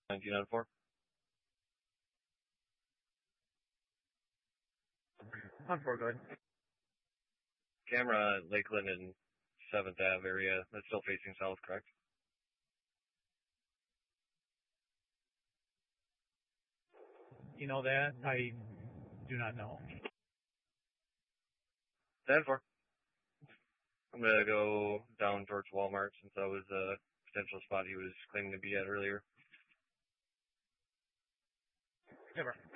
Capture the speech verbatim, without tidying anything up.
nineteen out of four. On four, go ahead. Camera at Lakeland and seventh Ave area. That's still facing south, correct? You know that? I do not know. ten four. I'm gonna go down towards Walmart since that was a potential spot he was claiming to be at earlier. Never.